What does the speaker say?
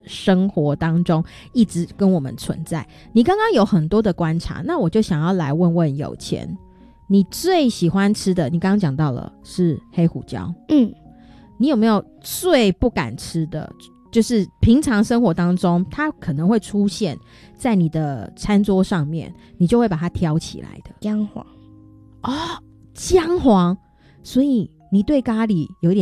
生活当中一直跟我们存在。你刚刚有很多的观察，那我就想要来问问有钱，你最喜欢吃的，你刚刚讲到了是黑胡椒，你有没有最不敢吃的，就是平常生活当中它可能会出现在你的餐桌上面，你就会把它挑起来的？ 姜黄。 哦，姜黄，所以你对咖喱有点